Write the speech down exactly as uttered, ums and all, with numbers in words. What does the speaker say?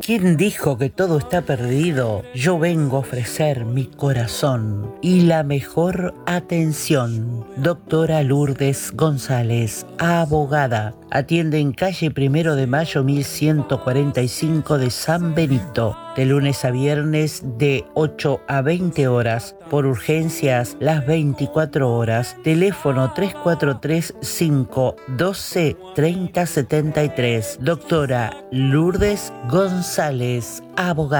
¿Quién dijo que todo está perdido? Yo vengo a ofrecer mi corazón y la mejor atención. Doctora Lourdes González, abogada. Atiende en calle Primero de Mayo mil ciento cuarenta y cinco de San Benito, de lunes a viernes de ocho a veinte horas, por urgencias las veinticuatro horas, teléfono tres cuatro tres cinco doce treinta setenta y tres. Doctora Lourdes González, abogada.